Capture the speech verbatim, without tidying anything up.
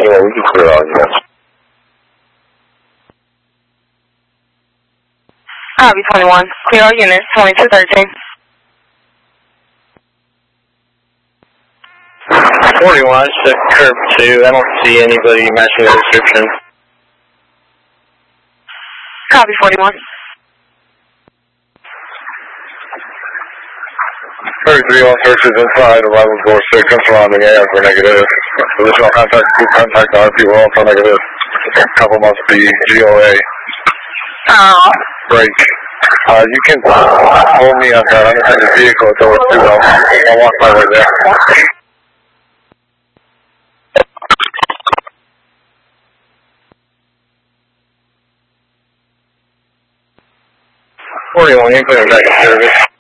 Yeah, we can clear all units. Copy twenty-one. Clear all units, twenty-two thirteen. forty-one, check curb two. I don't see anybody matching the description. Copy forty-one. thirty-three on searches inside, arrival door six and surrounding A for negative. Additional contact, group contact R P will also negative. Couple must be G O A. Oh. Break. Uh, you can hold me on that unattended vehicle at door two. I'll, I'll walk my way there. forty-one, you're clear back in service.